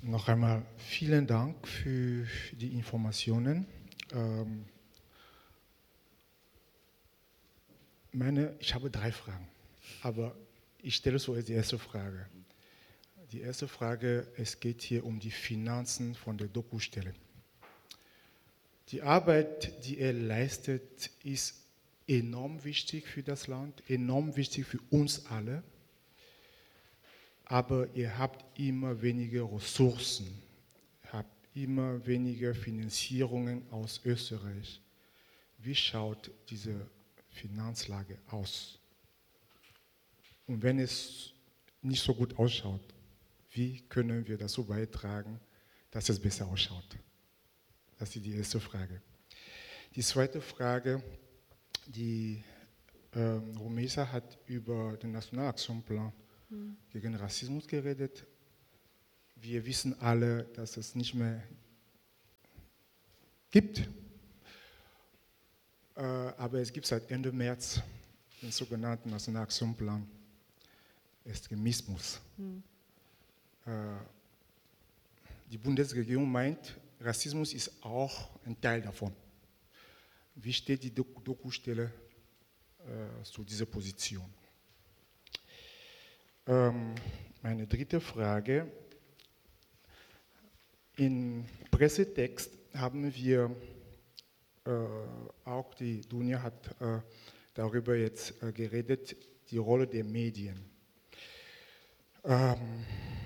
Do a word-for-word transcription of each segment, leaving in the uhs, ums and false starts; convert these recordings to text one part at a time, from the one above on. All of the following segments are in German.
Noch einmal vielen Dank für die Informationen. Ähm, meine, ich habe drei Fragen, aber ich stelle zuerst die erste Frage. Die erste Frage, es geht hier um die Finanzen von der Doku-Stelle. Die Arbeit, die er leistet, ist enorm wichtig für das Land, enorm wichtig für uns alle. Aber ihr habt immer weniger Ressourcen, habt immer weniger Finanzierungen aus Österreich. Wie schaut diese Finanzlage aus? Und wenn es nicht so gut ausschaut, wie können wir dazu beitragen, dass es besser ausschaut? Das ist die erste Frage. Die zweite Frage, die äh, Rumesa hat über den Nationalaktionsplan mhm. gegen Rassismus geredet. Wir wissen alle, dass es nicht mehr gibt. Äh, aber es gibt seit Ende März den sogenannten Nationalaktionsplan Extremismus. Mhm. Äh, die Bundesregierung meint, Rassismus ist auch ein Teil davon. Wie steht die Doku-Stelle äh, zu dieser Position? Ähm, meine dritte Frage. Im Pressetext haben wir, äh, auch die Dunja hat äh, darüber jetzt äh, geredet, die Rolle der Medien. Ähm,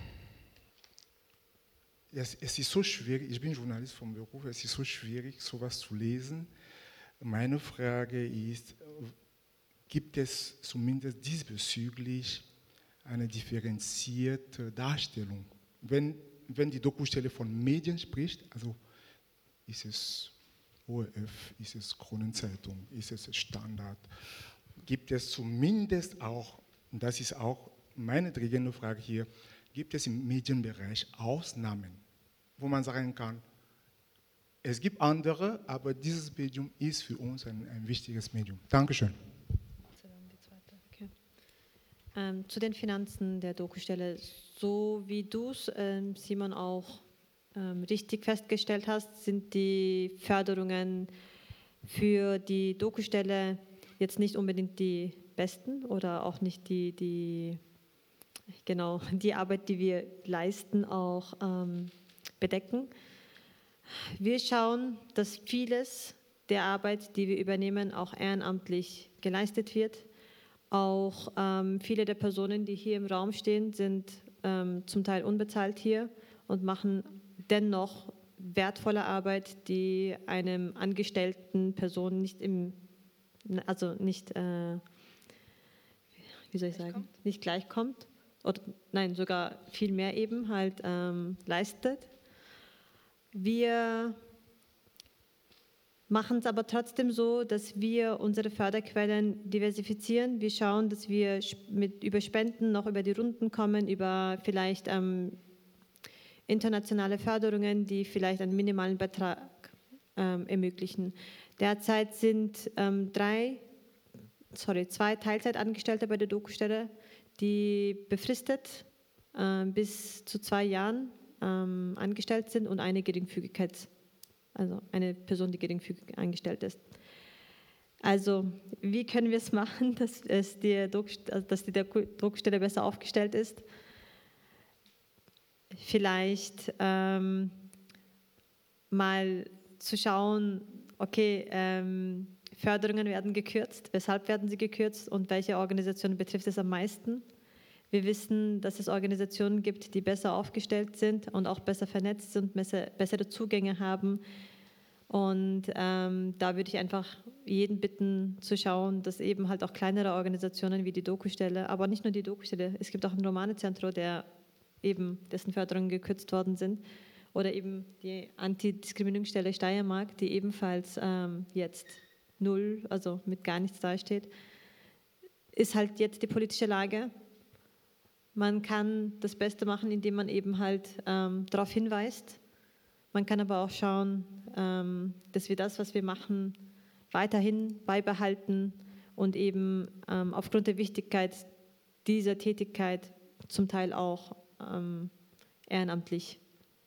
es, es ist so schwierig, ich bin Journalist vom Beruf, es ist so schwierig, sowas zu lesen. Meine Frage ist, gibt es zumindest diesbezüglich eine differenzierte Darstellung? Wenn, wenn die Doku-Stelle von Medien spricht, also ist es O R F, ist es Kronenzeitung, ist es Standard, gibt es zumindest auch, und das ist auch meine dringende Frage hier, gibt es im Medienbereich Ausnahmen, wo man sagen kann, es gibt andere, aber dieses Medium ist für uns ein, ein wichtiges Medium. Dankeschön. Okay. Ähm, zu den Finanzen der Doku-Stelle, so wie du es, ähm, Simon, auch ähm, richtig festgestellt hast, sind die Förderungen für die Doku-Stelle jetzt nicht unbedingt die besten oder auch nicht die, die genau die Arbeit, die wir leisten, auch ähm, bedecken. Wir schauen, dass vieles der Arbeit, die wir übernehmen, auch ehrenamtlich geleistet wird. Auch ähm, viele der Personen, die hier im Raum stehen, sind ähm, zum Teil unbezahlt hier und machen dennoch wertvolle Arbeit, die einem angestellten Person nicht im, also nicht, äh, wie soll ich sagen, nicht gleichkommt. Oder nein, sogar viel mehr eben halt ähm, leistet. Wir machen es aber trotzdem so, dass wir unsere Förderquellen diversifizieren. Wir schauen, dass wir mit, über Spenden noch über die Runden kommen, über vielleicht ähm, internationale Förderungen, die vielleicht einen minimalen Betrag ähm, ermöglichen. Derzeit sind ähm, drei, sorry, zwei Teilzeitangestellte bei der Doku-Stelle, die befristet äh, bis zu zwei Jahren ähm, angestellt sind und eine Geringfügigkeit, also eine Person, die geringfügig angestellt ist. Also wie können wir es machen, dass, es die, Druck, also dass die Druckstelle besser aufgestellt ist? Vielleicht ähm, mal zu schauen, okay, ähm, Förderungen werden gekürzt, weshalb werden sie gekürzt und welche Organisationen betrifft es am meisten? Wir wissen, dass es Organisationen gibt, die besser aufgestellt sind und auch besser vernetzt sind, besser, bessere Zugänge haben. Und ähm, da würde ich einfach jeden bitten zu schauen, dass eben halt auch kleinere Organisationen wie die Doku-Stelle, aber nicht nur die Doku-Stelle, es gibt auch ein Romane-Zentrum, der eben, dessen Förderungen gekürzt worden sind, oder eben die Antidiskriminierungsstelle Steiermark, die ebenfalls ähm, jetzt null, also mit gar nichts dasteht, ist halt jetzt die politische Lage. Man kann das Beste machen, indem man eben halt ähm, darauf hinweist. Man kann aber auch schauen, ähm, dass wir das, was wir machen, weiterhin beibehalten und eben ähm, aufgrund der Wichtigkeit dieser Tätigkeit zum Teil auch ähm, ehrenamtlich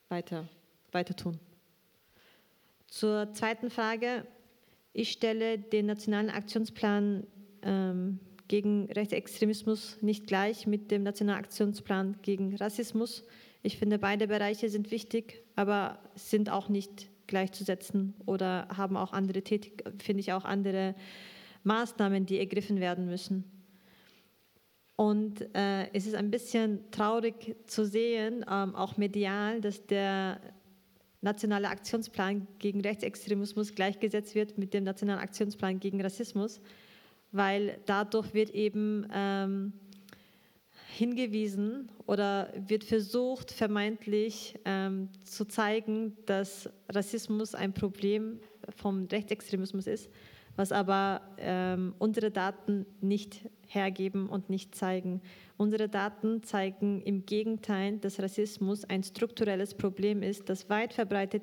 weiter, weiter tun. Zur zweiten Frage. Ich stelle den Nationalen Aktionsplan ähm, gegen Rechtsextremismus nicht gleich mit dem Nationalen Aktionsplan gegen Rassismus. Ich finde, beide Bereiche sind wichtig, aber sind auch nicht gleichzusetzen oder haben auch andere, Tätig- finde ich auch andere Maßnahmen, die ergriffen werden müssen. Und äh, es ist ein bisschen traurig zu sehen, ähm, auch medial, dass der Nationale Aktionsplan gegen Rechtsextremismus gleichgesetzt wird mit dem Nationalen Aktionsplan gegen Rassismus, weil dadurch wird eben ähm, hingewiesen oder wird versucht, vermeintlich ähm, zu zeigen, dass Rassismus ein Problem vom Rechtsextremismus ist, was aber ähm, unsere Daten nicht hergeben und nicht zeigen. Unsere Daten zeigen im Gegenteil, dass Rassismus ein strukturelles Problem ist, das weit verbreitet